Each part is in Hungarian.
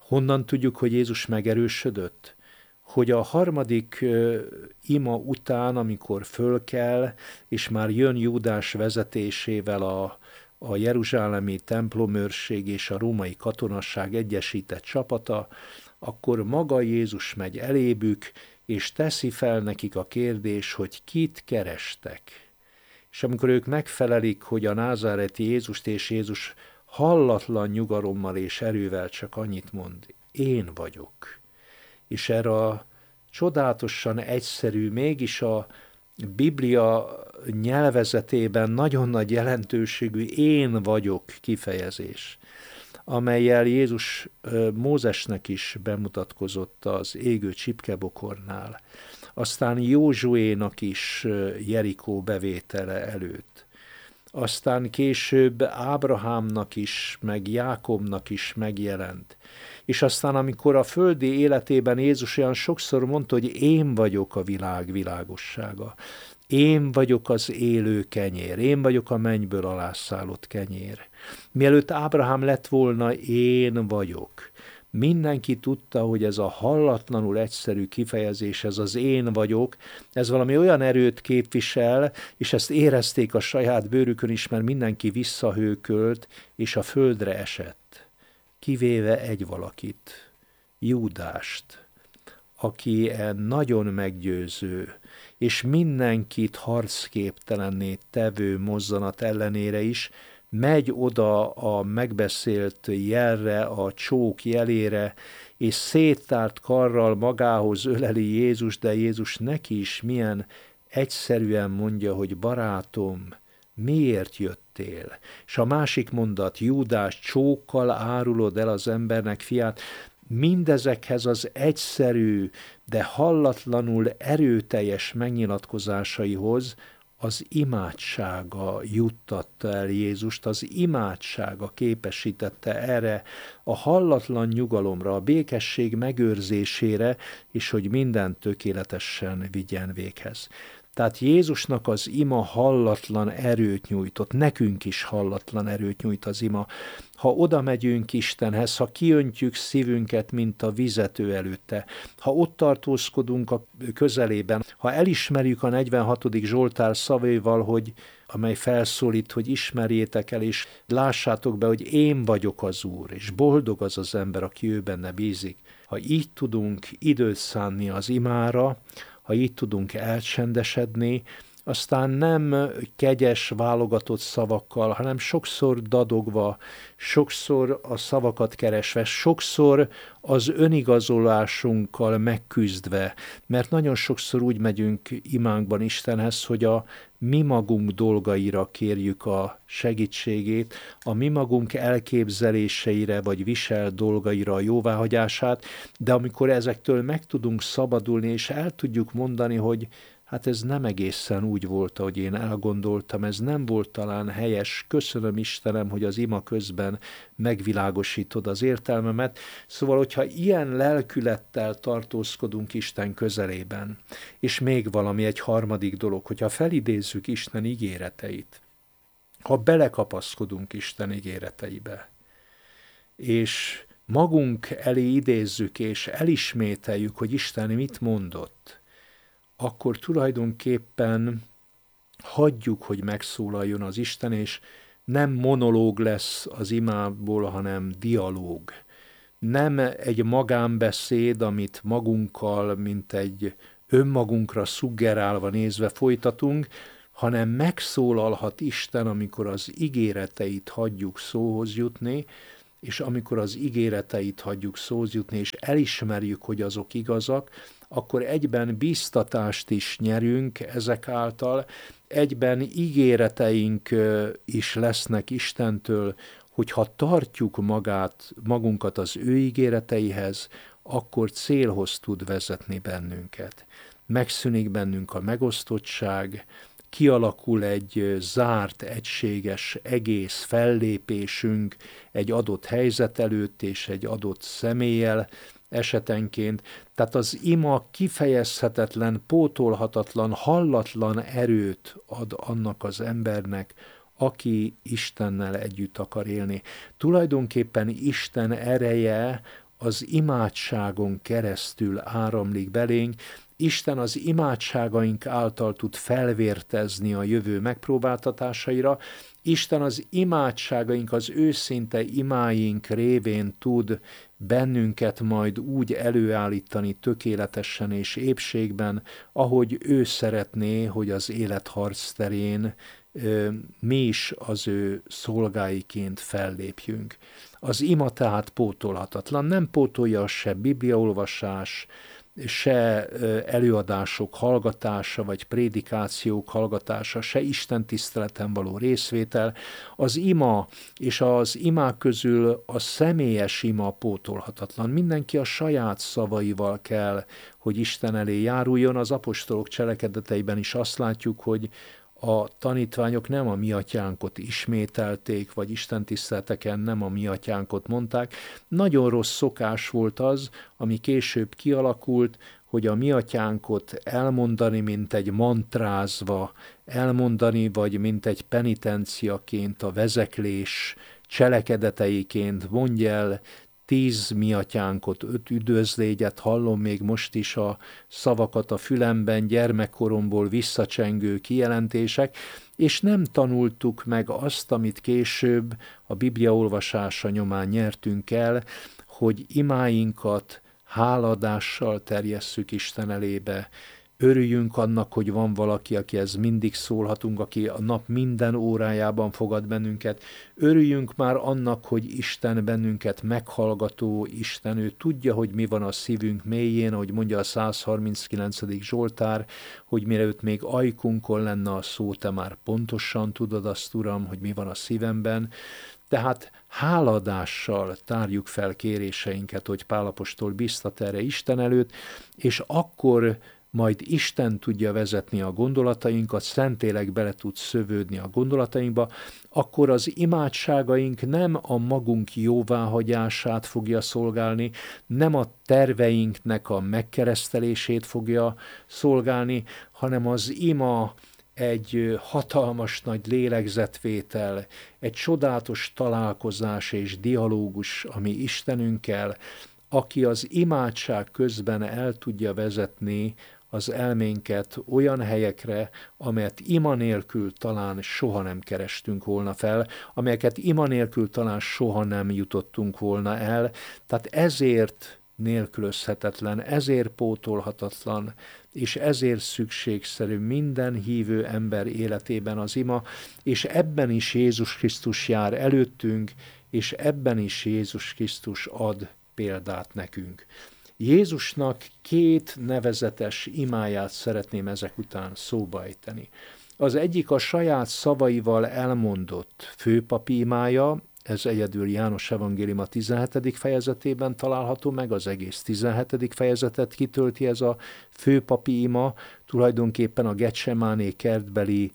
Honnan tudjuk, hogy Jézus megerősödött? Hogy a harmadik ima után, amikor fölkel, és már jön Júdás vezetésével a jeruzsálemi templomőrség és a római katonasság egyesített csapata, akkor maga Jézus megy elébük, és teszi fel nekik a kérdés, hogy kit kerestek. És amikor ők megfelelik, hogy a názáreti Jézust, és Jézus hallatlan nyugalommal és erővel csak annyit mond, én vagyok. És erre a csodálatosan egyszerű, mégis a Biblia nyelvezetében nagyon nagy jelentőségű én vagyok kifejezés, amellyel Jézus Mózesnek is bemutatkozott az égő csipkebokornál, aztán Józsuénak is Jerikó bevétele előtt, aztán később Ábrahámnak is, meg Jákobnak is megjelent. És aztán, amikor a földi életében Jézus olyan sokszor mondta, hogy én vagyok a világ világossága, én vagyok az élő kenyér, én vagyok a mennyből alászállott kenyér. Mielőtt Ábrahám lett volna, én vagyok. Mindenki tudta, hogy ez a hallatlanul egyszerű kifejezés, ez az én vagyok, ez valami olyan erőt képvisel, és ezt érezték a saját bőrükön is, mert mindenki visszahőkölt, és a földre esett. Kivéve egy valakit, Júdást, aki nagyon meggyőző, és mindenkit harcképtelenné tevő mozzanat ellenére is, megy oda a megbeszélt jelre, a csók jelére, és széttárt karral magához öleli Jézus, de Jézus neki is milyen egyszerűen mondja, hogy barátom, miért jöttél? És a másik mondat, Júdás, csókkal árulod el az embernek fiát, mindezekhez az egyszerű, de hallatlanul erőteljes megnyilatkozásaihoz az imádsága juttatta el Jézust, az imádsága képesítette erre a hallatlan nyugalomra, a békesség megőrzésére, és hogy minden tökéletesen vigyen véghez. Tehát Jézusnak az ima hallatlan erőt nyújtott, nekünk is hallatlan erőt nyújt az ima. Ha oda megyünk Istenhez, ha kiöntjük szívünket, mint a vizet ő előtte, ha ott tartózkodunk a közelében, ha elismerjük a 46. Zsoltár szavaival, amely felszólít, hogy ismerjétek el, és lássátok be, hogy én vagyok az Úr, és boldog az az ember, aki ő benne bízik. Ha így tudunk időt szánni az imára, ha így tudunk elcsendesedni, aztán nem kegyes, válogatott szavakkal, hanem sokszor dadogva, sokszor a szavakat keresve, sokszor az önigazolásunkkal megküzdve, mert nagyon sokszor úgy megyünk imánkban Istenhez, hogy a mi magunk dolgaira kérjük a segítségét, a mi magunk elképzeléseire vagy viselt dolgaira a jóváhagyását, de amikor ezektől meg tudunk szabadulni, és el tudjuk mondani, hogy hát ez nem egészen úgy volt, ahogy én elgondoltam, ez nem volt talán helyes, köszönöm Istenem, hogy az ima közben megvilágosítod az értelmemet. Szóval, hogyha ilyen lelkülettel tartózkodunk Isten közelében, és még valami, egy harmadik dolog, hogyha felidézzük Isten ígéreteit, ha belekapaszkodunk Isten ígéreteibe, és magunk elé idézzük, és elismételjük, hogy Isten mit mondott, akkor tulajdonképpen hagyjuk, hogy megszólaljon az Isten, és nem monológ lesz az imából, hanem dialóg. Nem egy magánbeszéd, amit magunkkal, mint egy önmagunkra szuggerálva nézve folytatunk, hanem megszólalhat Isten, amikor az ígéreteit hagyjuk szóhoz jutni, és amikor az ígéreteit hagyjuk szóhoz jutni, és elismerjük, hogy azok igazak, akkor egyben bíztatást is nyerünk ezek által, egyben ígéreteink is lesznek Istentől, hogyha tartjuk magunkat az ő ígéreteihez, akkor célhoz tud vezetni bennünket. Megszűnik bennünk a megosztottság, kialakul egy zárt, egységes egész fellépésünk egy adott helyzet előtt és egy adott személlyel esetenként. Tehát az ima kifejezhetetlen, pótolhatatlan, hallatlan erőt ad annak az embernek, aki Istennel együtt akar élni. Tulajdonképpen Isten ereje az imádságon keresztül áramlik belénk, Isten az imádságaink által tud felvértezni a jövő megpróbáltatásaira, Isten az imádságaink, az őszinte imáink révén tud bennünket majd úgy előállítani tökéletesen és épségben, ahogy ő szeretné, hogy az élet harcterén mi is az ő szolgáiként fellépjünk. Az ima tehát pótolhatatlan, nem pótolja se bibliaolvasás, se előadások hallgatása, vagy prédikációk hallgatása, se Isten tiszteleten való részvétel. Az ima és az imák közül a személyes ima pótolhatatlan. Mindenki a saját szavaival kell, hogy Isten elé járuljon. Az apostolok cselekedeteiben is azt látjuk, hogy a tanítványok nem a mi atyánkot ismételték, vagy istentiszteleteken nem a mi atyánkot mondták. Nagyon rossz szokás volt az, ami később kialakult, hogy a mi atyánkot elmondani, mint egy mantrázva, elmondani, vagy mint egy penitenciaként, a vezeklés cselekedeteiként mondj el 10 mi atyánkot, 5 üdvözlégyet, hallom még most is a szavakat a fülemben, gyermekkoromból visszacsengő kijelentések, és nem tanultuk meg azt, amit később a Biblia olvasása nyomán nyertünk el, hogy imáinkat háladással terjesszük Isten elébe. Örüljünk annak, hogy van valaki, akihez mindig szólhatunk, aki a nap minden órájában fogad bennünket. Örüljünk már annak, hogy Isten bennünket meghallgató Isten, ő tudja, hogy mi van a szívünk mélyén, ahogy mondja a 139. Zsoltár, hogy mielőtt még ajkunkon lenne a szó, te már pontosan tudod azt, Uram, hogy mi van a szívemben. Tehát háladással tárjuk fel kéréseinket, hogy Pál apostol biztat erre Isten előtt, és akkor majd Isten tudja vezetni a gondolatainkat, Szentlélek bele tud szövődni a gondolatainkba, akkor az imádságaink nem a magunk jóváhagyását fogja szolgálni, nem a terveinknek a megkeresztelését fogja szolgálni, hanem az ima egy hatalmas nagy lélegzetvétel, egy csodálatos találkozás és dialógus, ami Istenünkkel, aki az imádság közben el tudja vezetni az elménket olyan helyekre, amelyet ima nélkül talán soha nem kerestünk volna fel, amelyeket ima nélkül talán soha nem jutottunk volna el. Tehát ezért nélkülözhetetlen, ezért pótolhatatlan, és ezért szükségszerű minden hívő ember életében az ima, és ebben is Jézus Krisztus jár előttünk, és ebben is Jézus Krisztus ad példát nekünk. Jézusnak 2 nevezetes imáját szeretném ezek után szóba ejteni. Az egyik a saját szavaival elmondott főpapi imája, ez egyedül János evangélium a 17. fejezetében található meg, az egész 17. fejezetet kitölti ez a főpapi ima, tulajdonképpen a Getsemáné kertbeli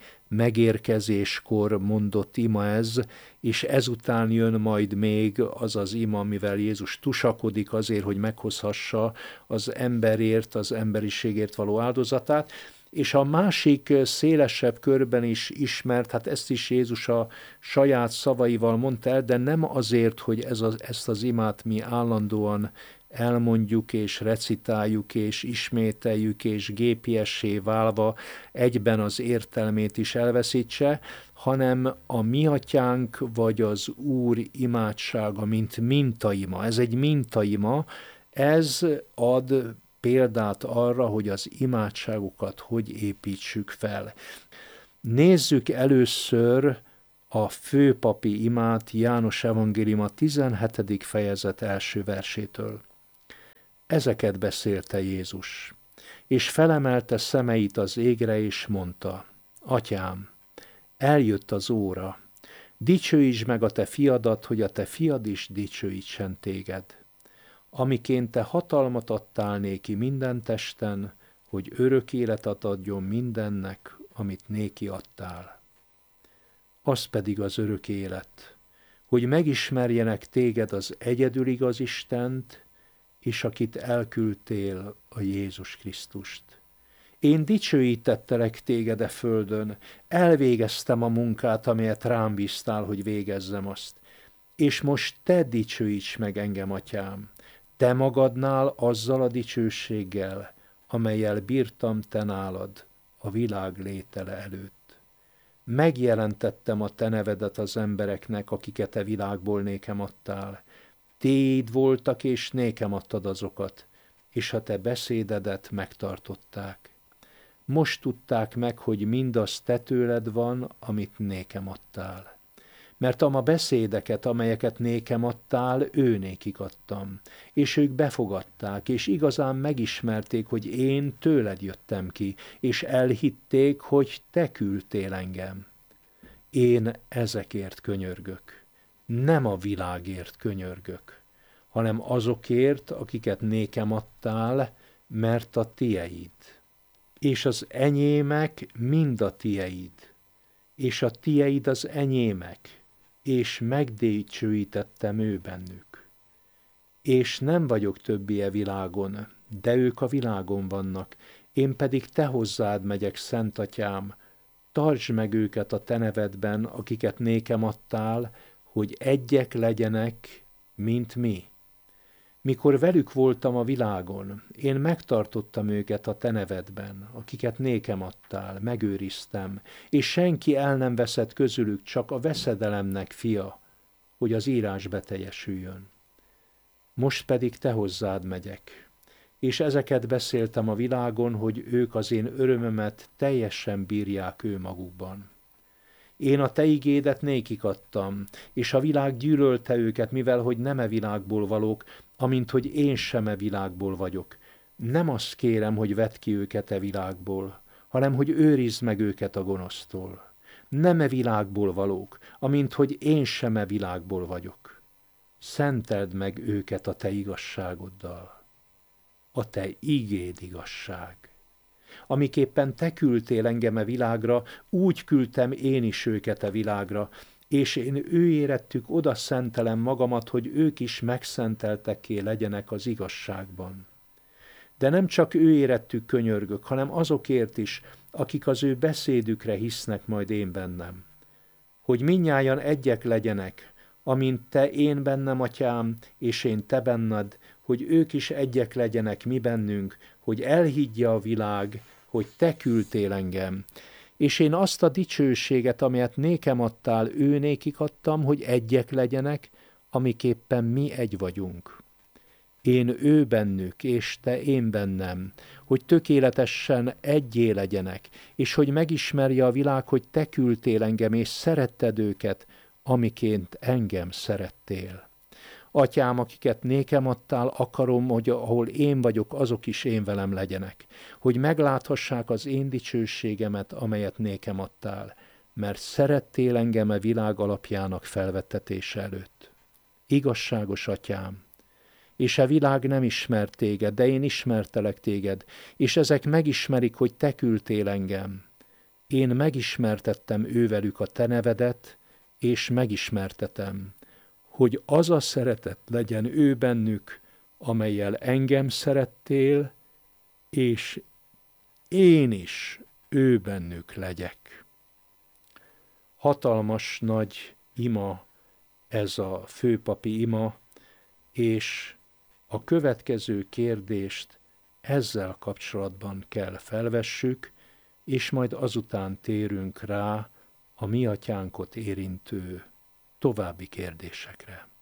megérkezéskor mondott ima ez, és ezután jön majd még az az ima, mivel Jézus tusakodik azért, hogy meghozhassa az emberért, az emberiségért való áldozatát, és a másik szélesebb körben is ismert, hát ezt is Jézus a saját szavaival mondta el, de nem azért, hogy ezt az imát mi állandóan elmondjuk és recitáljuk és ismételjük és gépiessé válva egyben az értelmét is elveszítse, hanem a mi atyánk vagy az Úr imádsága, mint mintaima. Ez egy mintaima, ez ad példát arra, hogy az imádságokat hogy építsük fel. Nézzük először a főpapi imát János evangélium a 17. fejezet első versétől. Ezeket beszélte Jézus, és felemelte szemeit az égre, és mondta, Atyám, eljött az óra, dicsőítsd meg a te fiadat, hogy a te fiad is dicsőítsen téged. Amiként te hatalmat adtál néki minden testen, hogy örök életet adjon mindennek, amit néki adtál. Az pedig az örök élet, hogy megismerjenek téged az egyedül igaz Istent, és akit elküldtél, a Jézus Krisztust. Én dicsőítettelek téged e földön, elvégeztem a munkát, amelyet rám bíztál, hogy végezzem azt. És most te dicsőíts meg engem, Atyám, te magadnál azzal a dicsőséggel, amellyel bírtam te nálad a világ létele előtt. Megjelentettem a te nevedet az embereknek, akiket e világból nékem adtál. Tiéd voltak, és nékem adtad azokat, és a te beszédedet megtartották. Most tudták meg, hogy mindaz te tőled van, amit nékem adtál. Mert a beszédeket, amelyeket nékem adtál, őnékik adtam, és ők befogadták, és igazán megismerték, hogy én tőled jöttem ki, és elhitték, hogy te küldtél engem. Én ezekért könyörgök, nem a világért könyörgök, hanem azokért, akiket nékem adtál, mert a tieid. És az enyémek mind a tieid, és a tieid az enyémek, és megdicsőítettem ő bennük. És nem vagyok többé e világon, de ők a világon vannak, én pedig te hozzád megyek, Szent Atyám, tartsd meg őket a te nevedben, akiket nékem adtál, hogy egyek legyenek, mint mi. Mikor velük voltam a világon, én megtartottam őket a te nevedben, akiket nékem adtál, megőriztem, és senki el nem veszett közülük, csak a veszedelemnek fia, hogy az írás beteljesüljön. Most pedig te hozzád megyek, és ezeket beszéltem a világon, hogy ők az én örömömet teljesen bírják ő magukban. Én a te igédet nékik adtam, és a világ gyűlölte őket, mivel hogy nem e világból valók, amint hogy én sem e világból vagyok. Nem azt kérem, hogy vedd ki őket e világból, hanem hogy őrizd meg őket a gonosztól. Nem e világból valók, amint hogy én sem e világból vagyok. Szenteld meg őket a te igazságoddal. A te igéd igazság. Amiképpen te küldtél engem a világra, úgy küldtem én is őket a világra, és én ő érettük oda szentelem magamat, hogy ők is megszenteltekké legyenek az igazságban. De nem csak ő érettük könyörgök, hanem azokért is, akik az ő beszédükre hisznek majd én bennem. Hogy mindnyájan egyek legyenek, amint te én bennem, Atyám, és én te benned, hogy ők is egyek legyenek mi bennünk, hogy elhiggye a világ, hogy te küldtél engem. És én azt a dicsőséget, amelyet nékem adtál, ő nékik adtam, hogy egyek legyenek, amiképpen mi egy vagyunk. Én ő bennük, és te én bennem, hogy tökéletesen egyé legyenek, és hogy megismerje a világ, hogy te küldtél engem, és szeretted őket, amiként engem szerettél. Atyám, akiket nékem adtál, akarom, hogy ahol én vagyok, azok is én velem legyenek, hogy megláthassák az én dicsőségemet, amelyet nékem adtál, mert szerettél engem a világ alapjának felvettetése előtt. Igazságos Atyám, és a világ nem ismert téged, de én ismertelek téged, és ezek megismerik, hogy te küldtél engem. Én megismertettem ővelük a te nevedet, és megismertetem, hogy az a szeretet legyen ő bennük, amellyel engem szerettél, és én is ő bennük legyek. Hatalmas nagy ima ez a főpapi ima, és a következő kérdést ezzel kapcsolatban kell felvessük, és majd azután térünk rá a mi atyánkot érintő további kérdésekre.